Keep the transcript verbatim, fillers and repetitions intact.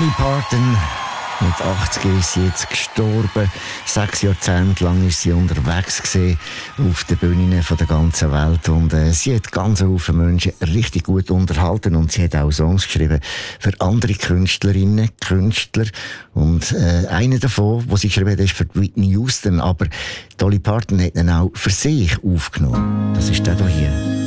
Dolly Parton. Mit achtzig ist sie jetzt gestorben. Sechs Jahrzehnte lang ist sie unterwegs gewesen, auf den Bühnen von der ganzen Welt. Und äh, sie hat ganz viele Menschen richtig gut unterhalten. Und sie hat auch Songs geschrieben für andere Künstlerinnen, Künstler. Und äh, einer davon, den sie geschrieben hat, ist für Whitney Houston. Aber Dolly Parton hat ihn auch für sich aufgenommen. Das ist der hier.